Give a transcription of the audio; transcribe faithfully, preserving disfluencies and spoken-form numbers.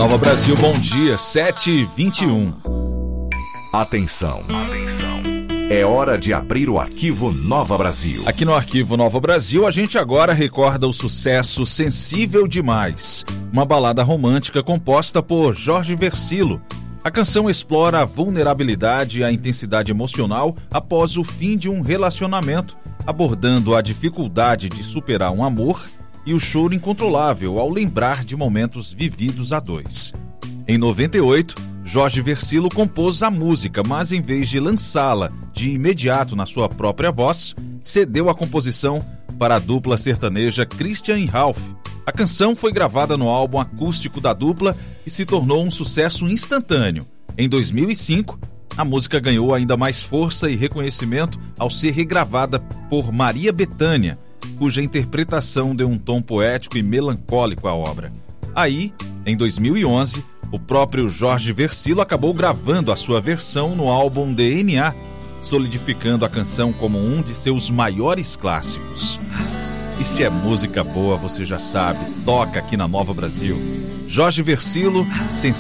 Nova Brasil, bom dia, sete e vinte e um. Atenção, atenção. É hora de abrir o arquivo Nova Brasil. Aqui no arquivo Nova Brasil, a gente agora recorda o sucesso Sensível Demais, uma balada romântica composta por Jorge Vercillo. A canção explora a vulnerabilidade e a intensidade emocional após o fim de um relacionamento, abordando a dificuldade de superar um amor e o choro incontrolável ao lembrar de momentos vividos a dois. Em noventa e oito, Jorge Vercillo compôs a música, mas em vez de lançá-la de imediato na sua própria voz, cedeu a composição para a dupla sertaneja Christian e Ralph. A canção foi gravada no álbum acústico da dupla e se tornou um sucesso instantâneo. Em dois mil e cinco, a música ganhou ainda mais força e reconhecimento ao ser regravada por Maria Bethânia, cuja interpretação deu um tom poético e melancólico à obra. Aí, em dois mil e onze, o próprio Jorge Vercillo acabou gravando a sua versão no álbum D N A, solidificando a canção como um de seus maiores clássicos. E se é música boa, você já sabe, toca aqui na Nova Brasil. Jorge Vercillo, Sensível